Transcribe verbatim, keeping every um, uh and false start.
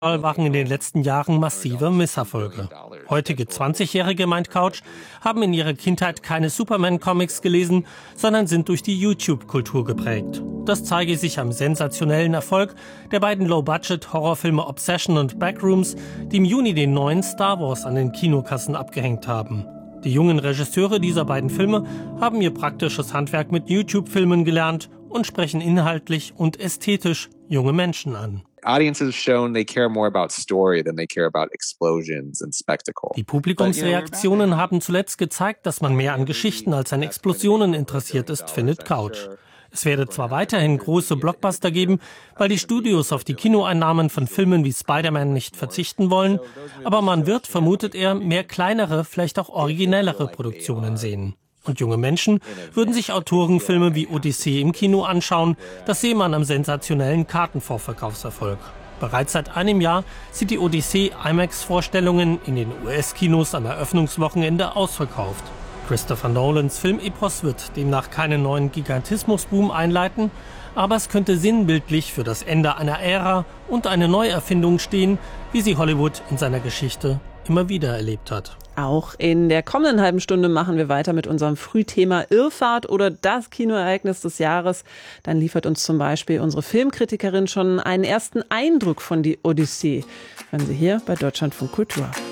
waren in den letzten Jahren massive Misserfolge. Heutige zwanzigjährige, meint Couch, haben in ihrer Kindheit keine Superman-Comics gelesen, sondern sind durch die YouTube-Kultur geprägt. Das zeige sich am sensationellen Erfolg der beiden Low-Budget-Horrorfilme Obsession und Backrooms, die im Juni den neuen Star Wars an den Kinokassen abgehängt haben. Die jungen Regisseure dieser beiden Filme haben ihr praktisches Handwerk mit YouTube-Filmen gelernt und sprechen inhaltlich und ästhetisch junge Menschen an. Die Publikumsreaktionen haben zuletzt gezeigt, dass man mehr an Geschichten als an Explosionen interessiert ist, findet Couch. Es werde zwar weiterhin große Blockbuster geben, weil die Studios auf die Kinoeinnahmen von Filmen wie Spider-Man nicht verzichten wollen, aber man wird, vermutet er, mehr kleinere, vielleicht auch originellere Produktionen sehen. Und junge Menschen würden sich Autorenfilme wie Odyssee im Kino anschauen, das sehe man am sensationellen Kartenvorverkaufserfolg. Bereits seit einem Jahr sind die Odyssee-IMAX-Vorstellungen in den U S-Kinos am Eröffnungswochenende ausverkauft. Christopher Nolans Filmepos wird demnach keinen neuen Gigantismusboom einleiten, aber es könnte sinnbildlich für das Ende einer Ära und eine Neuerfindung stehen, wie sie Hollywood in seiner Geschichte immer wieder erlebt hat. Auch in der kommenden halben Stunde machen wir weiter mit unserem Frühthema Irrfahrt oder das Kinoereignis des Jahres. Dann liefert uns zum Beispiel unsere Filmkritikerin schon einen ersten Eindruck von die Odyssee. Hören Sie hier bei Deutschlandfunk Kultur.